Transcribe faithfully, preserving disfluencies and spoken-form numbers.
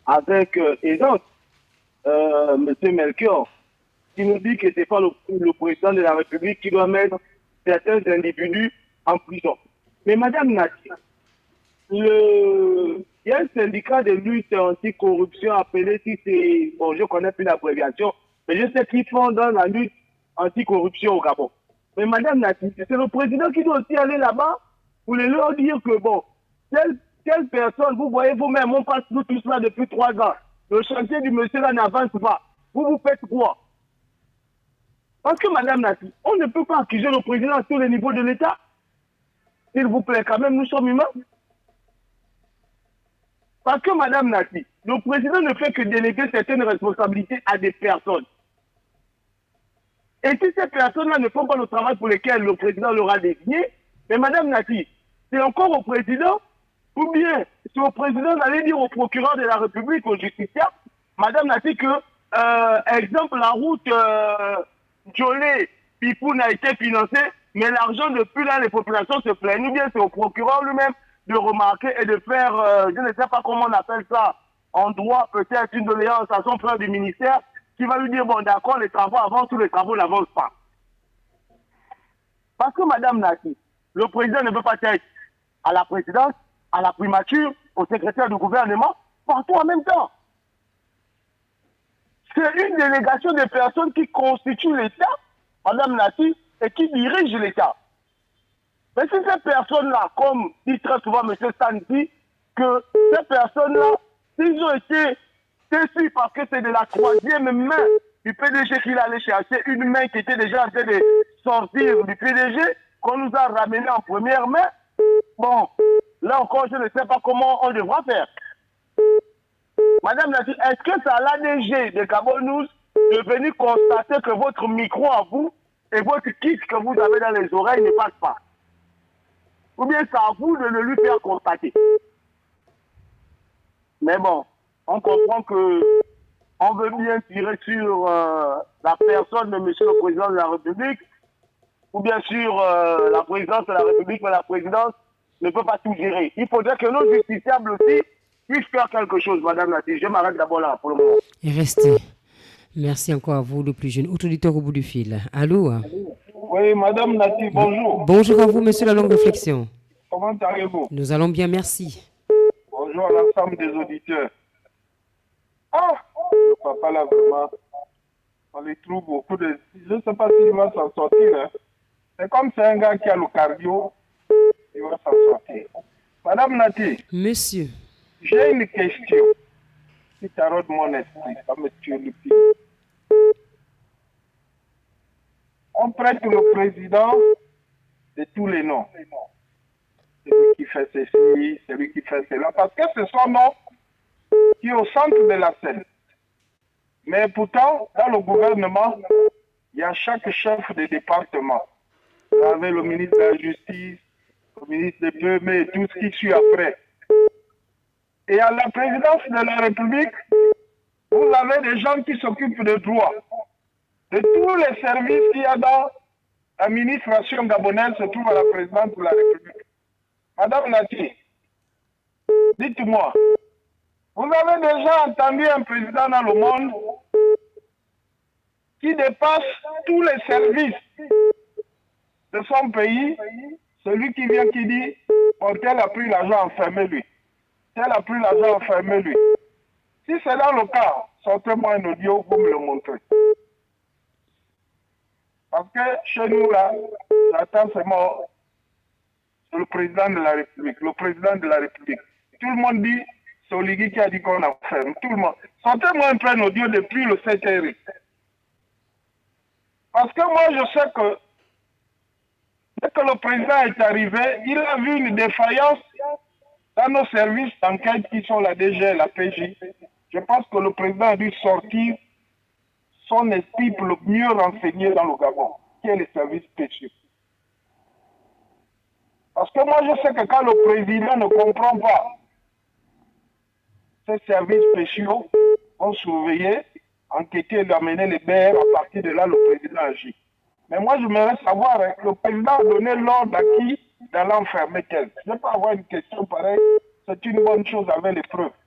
avec euh, aisance, euh, M. Melchior, qui nous dit que ce n'est pas le, le président de la République qui doit mettre certains individus en prison. Mais Madame Nati, le... il y a un syndicat de lutte anticorruption appelé, si c'est, bon, je ne connais plus l'abréviation, mais je sais qu'ils font dans la lutte anticorruption au Gabon. Mais Madame Nati, c'est le président qui doit aussi aller là-bas pour leur dire que, bon, telle, telle personne, vous voyez vous-même, on passe tout, tout cela depuis trois ans. Le chantier du monsieur là n'avance pas. Vous vous faites quoi? Parce que Madame Nati, on ne peut pas accuser le président à tous les niveaux de l'État. S'il vous plaît, quand même, nous sommes humains. Parce que Madame Nati, le président ne fait que déléguer certaines responsabilités à des personnes. Et si ces personnes-là ne font pas le travail pour lequel le président leur a désigné, mais Madame Nati, c'est encore au président, ou bien c'est au président d'aller dire au procureur de la République, au justiciable, Madame Nati, que, euh, exemple, la route euh, Djolé-Pipoun a été financée, mais l'argent depuis là, les populations se plaignent, ou bien c'est au procureur lui-même de remarquer et de faire, euh, je ne sais pas comment on appelle ça, en droit, peut-être une doléance à son frère du ministère, qui va lui dire, bon d'accord, les travaux avancent, tous les travaux n'avancent pas. Parce que Madame Nati, le président ne veut pas être à la présidence, à la primature, au secrétaire du gouvernement, partout en même temps. C'est une délégation de personnes qui constituent l'État, Madame Nati, et qui dirigent l'État. Mais si ces personnes-là, comme dit très souvent M. Santi, que ces personnes-là, s'ils ont été déçus parce que c'est de la troisième main du P D G qu'il allait chercher, une main qui était déjà en train de sortir du P D G, qu'on nous a ramené en première main, bon, là encore, je ne sais pas comment on devra faire. Madame Nati, est-ce que c'est à l'A D G de Gabon News de venir constater que votre micro à vous et votre kit que vous avez dans les oreilles ne passe pas? Ou bien c'est à vous de le lui faire constater? Mais bon, on comprend que on veut bien tirer sur euh, la personne de M. le Président de la République, ou bien sur euh, la présidence de la République, mais la présidence ne peut pas tout gérer. Il faudrait que nos justiciables aussi puissent faire quelque chose, Madame Nati. Je m'arrête d'abord là pour le moment. Et restez. Merci encore à vous, le plus jeune auditeur au bout du fil. Allô? Oui, Madame Nati, bonjour. Bonjour à vous, monsieur la longue réflexion. Comment allez-vous? Nous allons bien, merci. Bonjour à l'ensemble des auditeurs. Ah, le papa là, vraiment, on lui trouve beaucoup de... Je ne sais pas s'il va s'en sortir. Hein. C'est comme c'est un gars qui a le cardio, il va s'en sortir. Madame Nati. Monsieur. J'ai une question qui taraude mon esprit, ça me tue le pied. On prête le président de tous les noms. Celui qui fait ceci, celui qui fait cela, parce que c'est son nom qui est au centre de la scène. Mais pourtant, dans le gouvernement, il y a chaque chef de département. Vous avez le ministre de la Justice, le ministre des P M E et tout ce qui suit après. Et à la présidence de la République, vous avez des gens qui s'occupent des droits. De tous les services qu'il y a dans l'administration gabonaise se trouve à la présidence de la République. Madame Nati, dites-moi, vous avez déjà entendu un président dans le monde qui dépasse tous les services de son pays, celui qui vient qui dit, oh, tel a pris l'argent, enfermez-lui. Tel a pris l'argent, enfermez-lui. Si c'est dans le cas, sortez-moi un audio, vous me le montrez. Parce que chez nous, là, j'attends seulement le président de la République, le président de la République. Tout le monde dit, c'est Oligui qui a dit qu'on enferme. Tout le monde. Sortez-moi un peu un audio depuis le sept avril. Parce que moi, je sais que dès que le président est arrivé, il a vu une défaillance dans nos services d'enquête qui sont la D G, la P J. Je pense que le président a dû sortir son esprit pour le mieux renseigner dans le Gabon, qui est les services spéciaux. Parce que moi, je sais que quand le président ne comprend pas ces services spéciaux, vont surveiller, enquêter et amener les B R, à partir de là, le président agit. Mais moi, je voudrais savoir, hein, le président a donné l'ordre à qui d'aller enfermer tel. Je ne vais pas avoir une question pareille, c'est une bonne chose avec les preuves.